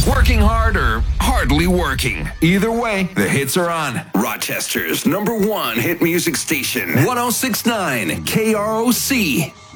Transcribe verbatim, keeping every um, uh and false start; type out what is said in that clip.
Working hard or hardly working. Either way, the hits are on. Rochester's number one hit music station. one oh six point nine K R O C.